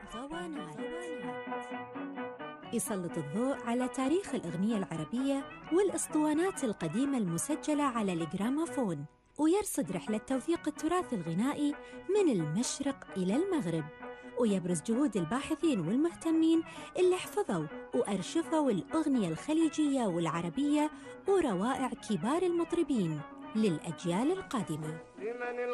غوانات يسلط الضوء على تاريخ الأغنية العربية والأسطوانات القديمة المسجلة على الجراموفون، ويرصد رحلة توثيق التراث الغنائي من المشرق إلى المغرب، ويبرز جهود الباحثين والمهتمين اللي حفظوا وأرشفوا الأغنية الخليجية والعربية وروائع كبار المطربين للأجيال القادمة. لمن